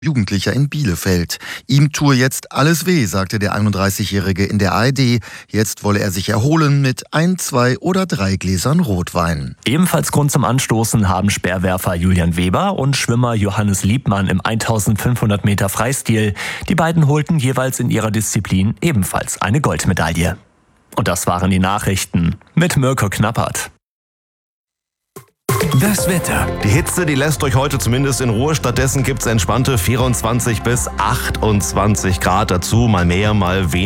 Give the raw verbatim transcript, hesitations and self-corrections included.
Jugendlicher in Bielefeld. Ihm tue jetzt alles weh, sagte der einunddreißigjährige in der A R D. Jetzt wolle er sich erholen mit ein, zwei oder drei Gläsern Rotwein. Ebenfalls Grund zum Anstoßen haben Speerwerfer Julian Weber und Schwimmer Johannes Liebmann im eintausendfünfhundert Meter Freistil. Die beiden holten jeweils in ihrer Disziplin ebenfalls eine Goldmedaille. Und das waren die Nachrichten mit Mirko Knappert. Das Wetter. Die Hitze, die lässt euch heute zumindest in Ruhe. Stattdessen gibt's entspannte vierundzwanzig bis achtundzwanzig Grad dazu. Mal mehr, mal weniger.